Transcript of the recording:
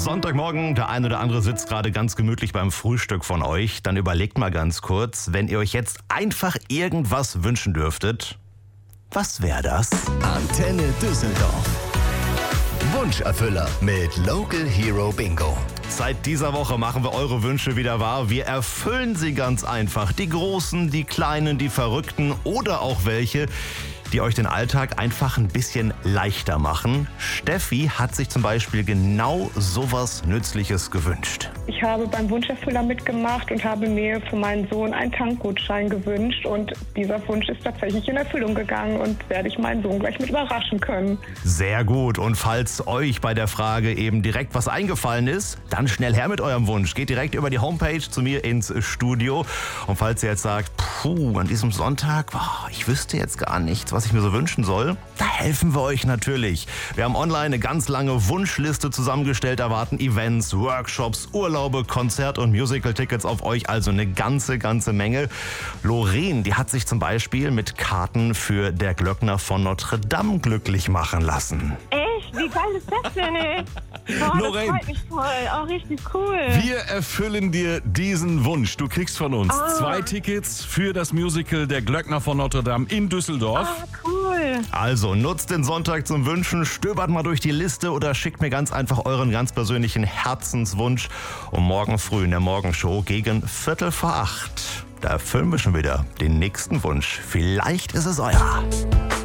Sonntagmorgen, der ein oder andere sitzt gerade ganz gemütlich beim Frühstück von euch. Dann überlegt mal ganz kurz, wenn ihr euch jetzt einfach irgendwas wünschen dürftet, was wäre das? Antenne Düsseldorf. Wunscherfüller mit Local Hero Bingo. Seit dieser Woche machen wir eure Wünsche wieder wahr. Wir erfüllen sie ganz einfach. Die großen, die kleinen, die verrückten oder auch welche, die euch den Alltag einfach ein bisschen leichter machen. Steffi hat sich zum Beispiel genau sowas Nützliches gewünscht. Ich habe beim Wunscherfüller mitgemacht und habe mir für meinen Sohn einen Tankgutschein gewünscht. Und dieser Wunsch ist tatsächlich in Erfüllung gegangen und werde ich meinen Sohn gleich mit überraschen können. Sehr gut. Und falls euch bei der Frage eben direkt was eingefallen ist, dann schnell her mit eurem Wunsch. Geht direkt über die Homepage zu mir ins Studio. Und falls ihr jetzt sagt, an diesem Sonntag, ich wüsste jetzt gar nichts, was ich mir so wünschen soll, da helfen wir euch natürlich. Wir haben online eine ganz lange Wunschliste zusammengestellt, erwarten Events, Workshops, Urlaube, Konzert- und Musical-Tickets auf euch, also eine ganze Menge. Lorraine, die hat sich zum Beispiel mit Karten für Der Glöckner von Notre Dame glücklich machen lassen. Echt? Wie geil ist das denn, ey? Boah, Lorraine, das freut mich voll. Auch richtig cool. wir erfüllen dir diesen Wunsch. Du kriegst von uns 2 Tickets für das Musical Der Glöckner von Notre Dame in Düsseldorf. Cool. Also nutzt den Sonntag zum Wünschen, stöbert mal durch die Liste oder schickt mir ganz einfach euren ganz persönlichen Herzenswunsch. Und morgen früh in der Morgenshow gegen 7:45. Da erfüllen wir schon wieder den nächsten Wunsch. Vielleicht ist es euer.